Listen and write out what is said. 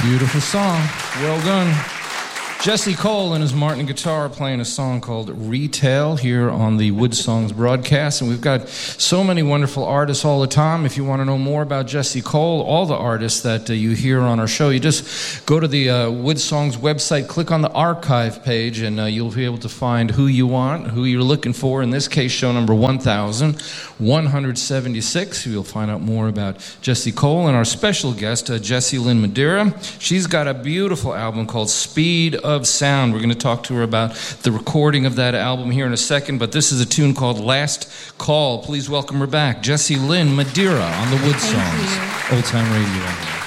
Beautiful song. Well done. Jesse Cole and his Martin guitar playing a song called Retail here on the Wood Songs broadcast. And we've got so many wonderful artists all the time. If you want to know more about Jesse Cole, all the artists that you hear on our show, you just go to the Wood Songs website, click on the archive page, and you'll be able to find who you want, who you're looking for. In this case, show number 1176. You'll find out more about Jesse Cole and our special guest, Jessie Lynn Madeira. She's got a beautiful album called Speed of Sound. We're going to talk to her about the recording of that album here in a second, but this is a tune called Last Call. Please welcome her back, Jessie Lynn Madeira on the Wood Songs. Old Time Radio.